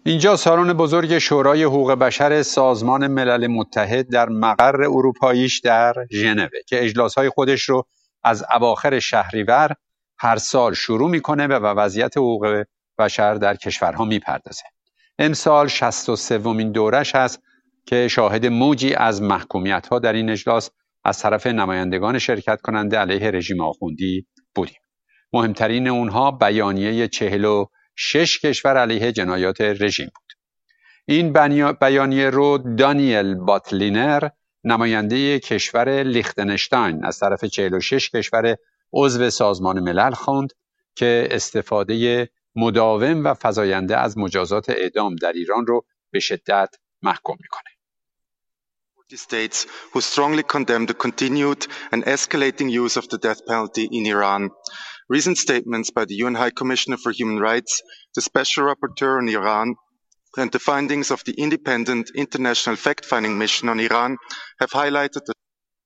اینجا سالن بزرگ شورای حقوق بشر سازمان ملل متحد در مقر اروپاییش در ژنو که اجلاس‌های خودش رو از اواخر شهریور هر سال شروع میکنه و به وضعیت حقوق بشر در کشورها میپردازه. امسال 63مین دورش هست که شاهد موجی از محکومیت‌ها در این اجلاس از طرف نمایندگان شرکت کننده علیه رژیم آخوندی بودیم. مهمترین اونها بیانیه 46 کشور علیه جنایات رژیم بود. این بیانیه رو دانیل باتلینر نماینده کشور لیختنشتاین از طرف 46 کشور عضو سازمان ملل خواند که استفاده مداوم و فزاینده از مجازات اعدام در ایران رو به شدت محکوم میکنه. States who strongly condemn the continued and escalating use of the death penalty in Iran. Recent statements by the UN High Commissioner for Human Rights, the Special Rapporteur on Iran, and the findings of the independent international fact-finding mission on Iran have highlighted the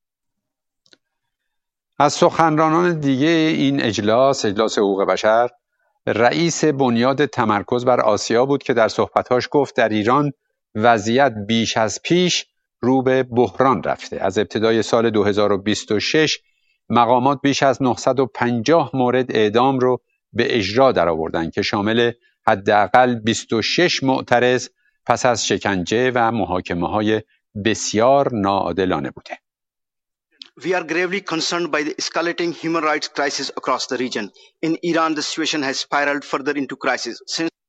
از سخنرانان دیگه این اجلاس حقوق بشر، رئیس بنیاد تمرکز بر آسیا بود که در صحبتاش گفت در ایران وضعیت بیش از پیش رو به بحران رفته. از ابتدای سال 2026 مقامات بیش از 950 مورد اعدام رو به اجرا درآوردن که شامل حداقل 26 معترض پس از شکنجه و محاکمه‌های بسیار ناعادلانه بوده. We are gravely concerned by the escalating human rights crisis across the region. In Iran, the situation has spiraled further into crisis.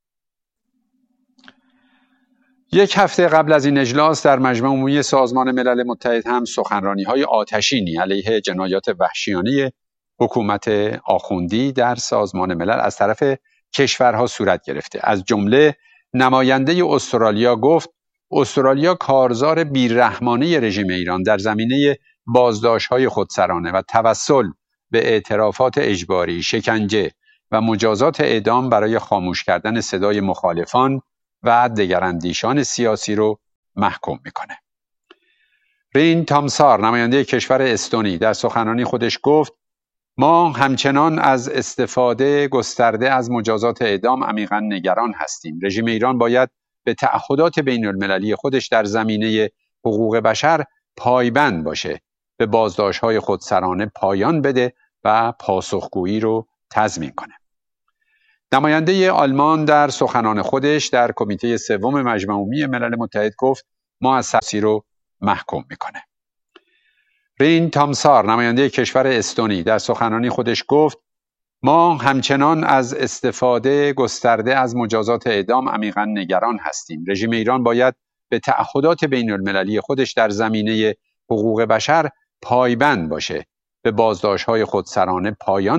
یک هفته قبل از این اجلاس در مجمع عمومی سازمان ملل متحد هم سخنرانی‌های آتشینی علیه جنایات وحشیانه حکومت آخوندی در سازمان ملل از طرف کشورها صورت گرفته. از جمله نماینده استرالیا گفت استرالیا کارزار بیرحمانه رژیم ایران در زمینه بازداشت‌های خودسرانه و توسل به اعترافات اجباری، شکنجه و مجازات اعدام برای خاموش کردن صدای مخالفان و دگراندیشان سیاسی رو محکوم میکنه. رین تامسار نماینده کشور استونی در سخنرانی خودش گفت ما همچنان از استفاده گسترده از مجازات اعدام عمیقاً نگران هستیم. رژیم ایران باید به تعهدات بین المللی خودش در زمینه حقوق بشر پایبند باشه، به بازداشت‌های خودسرانه پایان بده و پاسخگویی رو تضمین کنه. نماینده آلمان در سخنان خودش در کمیته سوم مجمع عمومی ملل متحد گفت ما از سیاسی رو محکوم میکنه. رین تامسار نماینده کشور استونی در سخنرانی خودش گفت ما همچنان از استفاده گسترده از مجازات اعدام عمیقاً نگران هستیم. رژیم ایران باید به تعهدات بین المللی خودش در زمینه حقوق بشر پایبند باشه، به بازداشت‌های خودسرانه پایان